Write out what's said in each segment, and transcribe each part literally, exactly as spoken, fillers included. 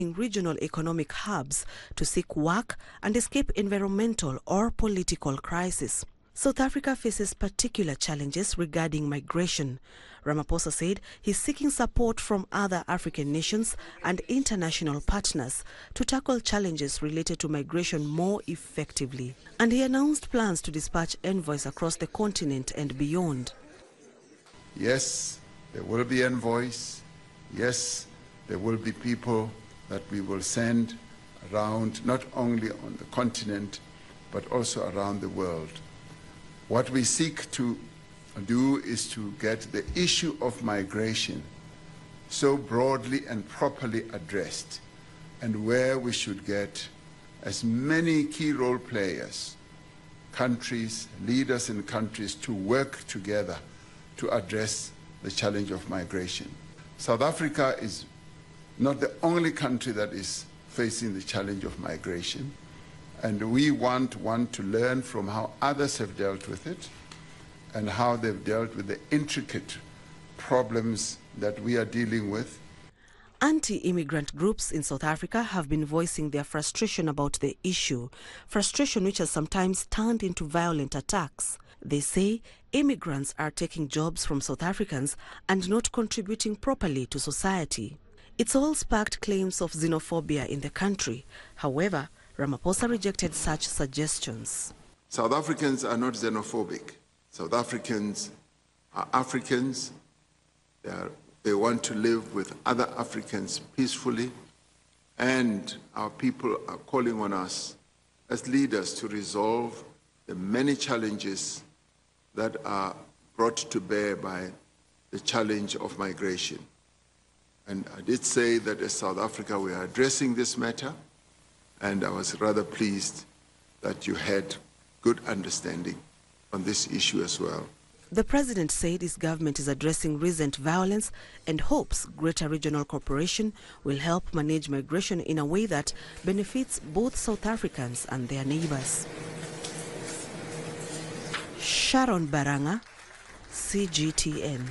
regional economic hubs to seek work and escape environmental or political crisis. South Africa faces particular challenges regarding migration. Ramaphosa said he's seeking support from other African nations and international partners to tackle challenges related to migration more effectively. And he announced plans to dispatch envoys across the continent and beyond. Yes, there will be envoys. Yes, there will be people that we will send around, not only on the continent, but also around the world. What we seek to do is to get the issue of migration so broadly and properly addressed, and where we should get as many key role players, countries, leaders in countries to work together to address the challenge of migration. South Africa is not the only country that is facing the challenge of migration, and we want one to learn from how others have dealt with it and how they've dealt with the intricate problems that we are dealing with. Anti-immigrant groups in South Africa have been voicing their frustration about the issue, frustration which has sometimes turned into violent attacks. They say immigrants are taking jobs from South Africans and not contributing properly to society. It's all sparked claims of xenophobia in the country. However, Ramaphosa rejected such suggestions. South Africans are not xenophobic. South Africans are Africans. They, are, they want to live with other Africans peacefully, and our people are calling on us as leaders to resolve the many challenges that are brought to bear by the challenge of migration. And I did say that as South Africa we are addressing this matter, and I was rather pleased that you had good understanding on this issue as well. The president said his government is addressing recent violence and hopes greater regional cooperation will help manage migration in a way that benefits both South Africans and their neighbors. Sharon Baranga, C G T N.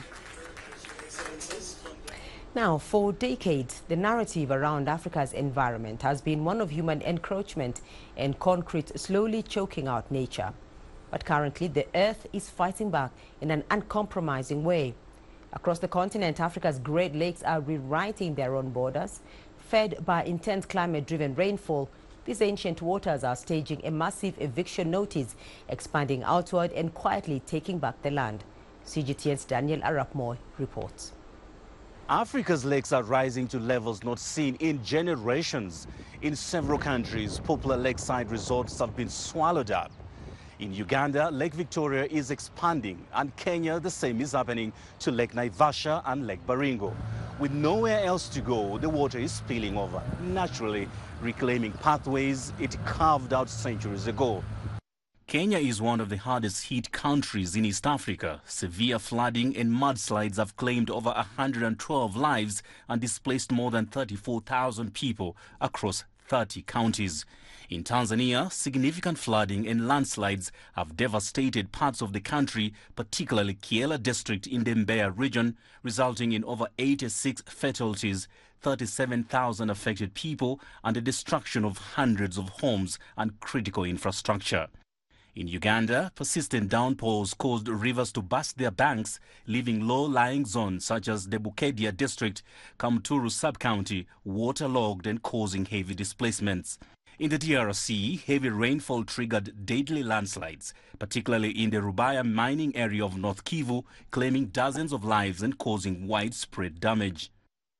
Now, for decades, the narrative around Africa's environment has been one of human encroachment and concrete slowly choking out nature. But currently, the Earth is fighting back in an uncompromising way. Across the continent, Africa's Great Lakes are rewriting their own borders. Fed by intense climate-driven rainfall, these ancient waters are staging a massive eviction notice, expanding outward and quietly taking back the land. C G T N's Daniel Arapmoy reports. Africa's lakes are rising to levels not seen in generations. In several countries, popular lakeside resorts have been swallowed up. In Uganda, Lake Victoria is expanding, and Kenya, the same is happening to Lake Naivasha and Lake Baringo. With nowhere else to go, the water is spilling over, naturally reclaiming pathways it carved out centuries ago. Kenya is one of the hardest hit countries in East Africa. Severe flooding and mudslides have claimed over one hundred twelve lives and displaced more than thirty-four thousand people across thirty counties. In Tanzania, significant flooding and landslides have devastated parts of the country, particularly Kyela district in the Mbeya region, resulting in over eighty-six fatalities, thirty-seven thousand affected people, and the destruction of hundreds of homes and critical infrastructure. In Uganda, persistent downpours caused rivers to burst their banks, leaving low-lying zones such as the Bukedia district, Kamturu sub-county, waterlogged and causing heavy displacements. In the D R C, heavy rainfall triggered deadly landslides, particularly in the Rubaya mining area of North Kivu, claiming dozens of lives and causing widespread damage.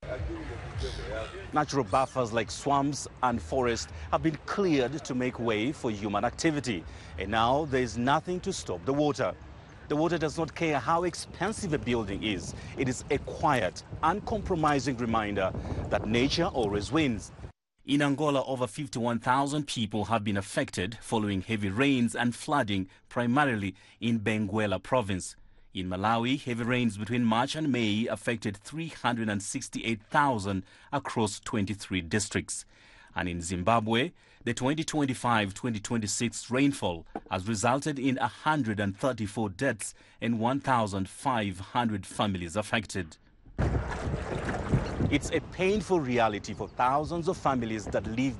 Natural buffers like swamps and forests have been cleared to make way for human activity. And now there is nothing to stop the water. The water does not care how expensive a building is. It is a quiet, uncompromising reminder that nature always wins. In Angola, over fifty-one thousand people have been affected following heavy rains and flooding, primarily in Benguela province. In Malawi, heavy rains between March and May affected three hundred sixty-eight thousand across twenty-three districts. And in Zimbabwe, the twenty twenty-five twenty twenty-six rainfall has resulted in one hundred thirty-four deaths and one thousand five hundred families affected. It's a painful reality for thousands of families that live